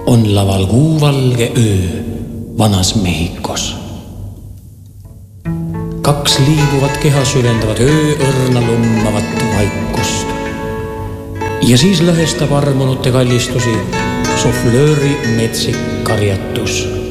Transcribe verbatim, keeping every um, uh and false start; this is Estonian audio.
on laval kuuvalge öö vanas Mehhikos. Kaks liibuvat keha süvendavad ööõrna lummavat vaikust. Ja siis lõhestab armunute kallistusi suflööri metsik karjatus.